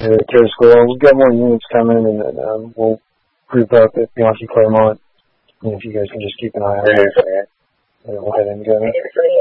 Terrace School. We've got more units coming, and we'll group up at Bianchi Claremont. And if you guys can just keep an eye on it, we'll head and go.